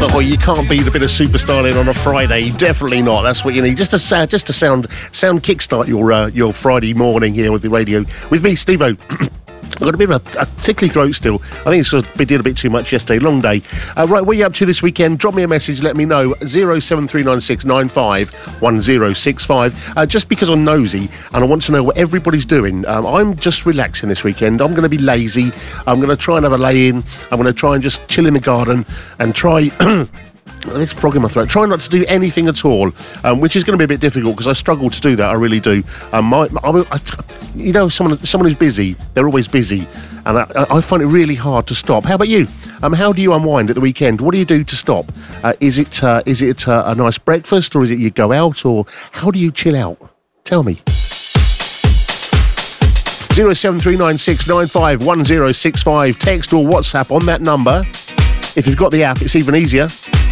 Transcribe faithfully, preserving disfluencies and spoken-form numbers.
Oh, you can't beat a bit of superstyling on a Friday. Definitely not. That's what you need. Just to sound, just to sound, sound kickstart your uh, your Friday morning here with the radio with me, Steve-O. I've got a bit of a, a tickly throat still. I think it's because we did a bit too much yesterday. Long day. Uh, right, what are you up to this weekend? Drop me a message. Let me know. zero seven three nine six nine five one zero six five. Uh, just because I'm nosy and I want to know what everybody's doing. Um, I'm just relaxing this weekend. I'm going to be lazy. I'm going to try and have a lay-in. I'm going to try and just chill in the garden and try... This frog in my throat. Try not to do anything at all, um, which is going to be a bit difficult because I struggle to do that. I really do. Um, my, I, I, you know, someone someone who's busy, they're always busy, and I, I find it really hard to stop. How about you? Um, how do you unwind at the weekend? What do you do to stop? Uh, is it uh, is it uh, a nice breakfast, or is it you go out, or how do you chill out? Tell me. zero seven three nine six nine five one zero six five. Text or WhatsApp on that number. If you've got the app, it's even easier.